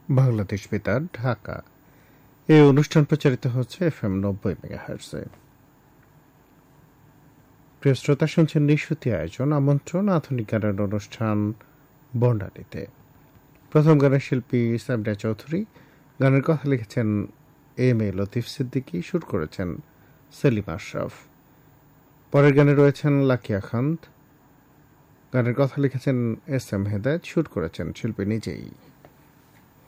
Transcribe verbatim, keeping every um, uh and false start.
বাংলাদেশ বেতার, ঢাকা। এই অনুষ্ঠান প্রচারিত হচ্ছে এফ এম নব্বই মেগাহার্টজে। প্রিয় শ্রোতা, শুনছেন নিশুতি আয়োজন, আমন্ত্রণ আধুনিক গানের অনুষ্ঠান বর্ণালীতে। প্রথম গানের শিল্পী সাবরিয়া চৌধুরী, গানের কথা লিখেছেন এম এ লতিফ সিদ্দিকী, সুর করেছেন সেলিম আশরাফ। পরের গানে রয়েছেন লাকিয়া খান, গানের কথা লিখেছেন এস এম হেদায়েত, সুর করেছেন শিল্পী নিজেই।